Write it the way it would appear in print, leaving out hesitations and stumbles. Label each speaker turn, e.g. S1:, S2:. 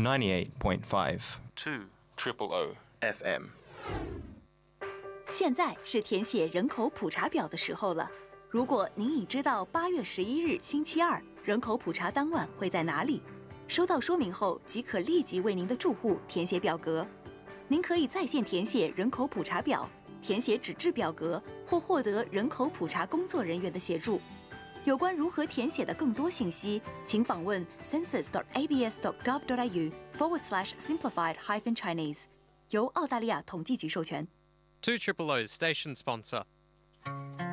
S1: 98.5
S2: 2 triple O
S1: FM。
S3: 现在是填写人口普查表的时候了。如果您已知道8月11日星期二人口普查当晚会在哪里，收到说明后即可立即为您的住户填写表格。您可以在线填写人口普查表，填写纸质表格，或获得人口普查工作人员的协助。有关如何填写的更多信息，请访问 census.abs.gov.au/simplified-chinese，由澳大利亚统计局授权。
S4: 2 Triple O's station sponsor.